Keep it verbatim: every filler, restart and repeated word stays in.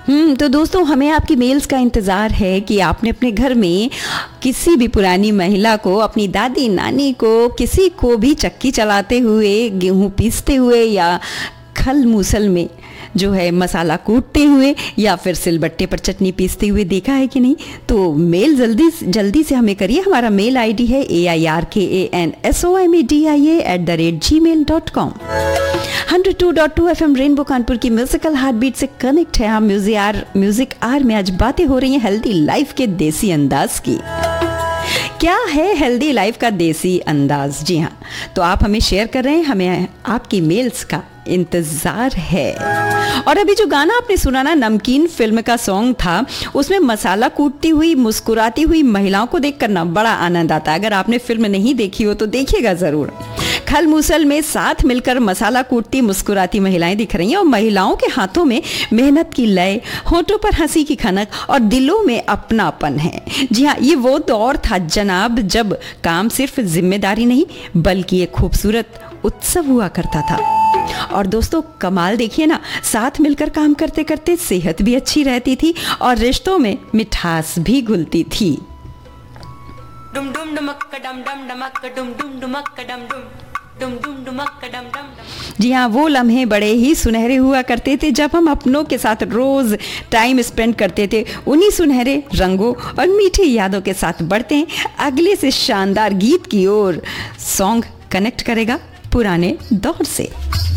हम्म तो दोस्तों, हमें आपकी मेल्स का इंतज़ार है कि आपने अपने घर में किसी भी पुरानी महिला को, अपनी दादी नानी को, किसी को भी चक्की चलाते हुए, गेहूं पीसते हुए या खल मूसल में जो है मसाला कूटते हुए या फिर सिलबट्टे पर चटनी पीसते हुए देखा है कि नहीं। तो मेल जल्दी जल्दी से हमें करिए। हमारा मेल आईडी है ए आई आर के A N S O M E D I A at the rate ji mail dot com. Hundred two point two F M rainbow Kanpur की म्यूजिकल हार्ट बीट से कनेक्ट है हम। Music R music are में आज बातें हो रही हैं हेल्दी लाइफ के देसी अंदाज की। क्या है हेल्दी लाइफ का देसी अंदाज? जी हाँ, तो आप हमें शेयर कर रहे हैं, हमें आपकी मेल्स का इंतजार है। और अभी जो गाना आपने सुना ना, नमकीन फिल्म का सॉन्ग था, उसमें मसाला कूटती हुई मुस्कुराती हुई महिलाओं को देखकर ना बड़ा आनंद आता है। अगर आपने फिल्म नहीं देखी हो तो देखिएगा जरूर। खल मूसल में साथ मिलकर मसाला कूटती मुस्कुराती महिलाएं दिख रही हैं और महिलाओं के हाथों में मेहनत की लय, होठों पर हंसी की खनक और दिलों में अपनापन है। जी हाँ, ये वो दौर था जनाब जब काम सिर्फ जिम्मेदारी नहीं बल्कि एक खूबसूरत उत्सव हुआ करता था। और दोस्तों कमाल देखिए ना, साथ मिलकर काम करते करते सेहत भी अच्छी रहती थी और रिश्तों में मिठास भी घुलती थी। डुम डुम डुमक डम डम डमक डुम डुम डुमक डम डुम डुम डुम डुमक डम डम। जी हाँ, वो लम्हे बड़े ही सुनहरे हुआ करते थे जब हम अपनों के साथ रोज टाइम स्पेंड करते थे। उन्हीं सुनहरे रंगों और मीठी यादों के साथ बढ़ते हैं अगले से शानदार गीत की ओर। सॉन्ग कनेक्ट करेगा पुराने दौर से।